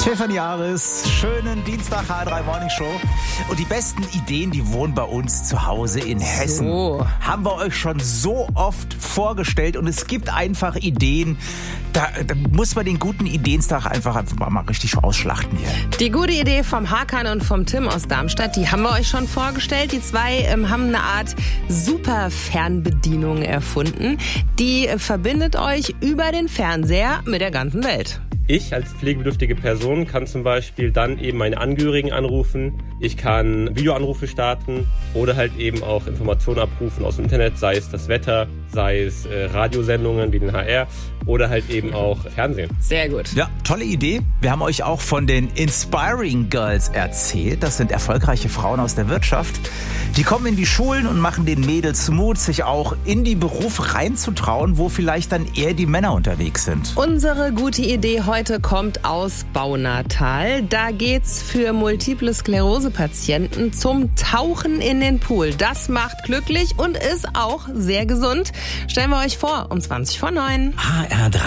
Stefanie Aris, schönen Dienstag, H3 Morning Show. Und die besten Ideen, die wohnen bei uns zu Hause in Hessen. So. Haben wir euch schon so oft vorgestellt. Und es gibt einfach Ideen, da muss man den guten Ideentag einfach mal richtig ausschlachten hier. Die gute Idee vom Hakan und vom Tim aus Darmstadt, die haben wir euch schon vorgestellt. Die zwei haben eine Art Super-Fernbedienung erfunden. Die verbindet euch über den Fernseher mit der ganzen Welt. Ich als pflegebedürftige Person kann zum Beispiel dann eben meine Angehörigen anrufen. Ich kann Videoanrufe starten oder halt eben auch Informationen abrufen aus dem Internet, sei es das Wetter, sei es Radiosendungen wie den HR oder halt eben auch Fernsehen. Sehr gut. Ja, tolle Idee. Wir haben euch auch von den Inspiring Girls erzählt. Das sind erfolgreiche Frauen aus der Wirtschaft. Die kommen in die Schulen und machen den Mädels Mut, sich auch in die Berufe reinzutrauen, wo vielleicht dann eher die Männer unterwegs sind. Unsere gute Idee heute kommt aus Baunatal. Da geht's für multiple Sklerose-Patienten zum Tauchen in den Pool. Das macht glücklich und ist auch sehr gesund. Stellen wir euch vor, um 20 vor 9. HR3.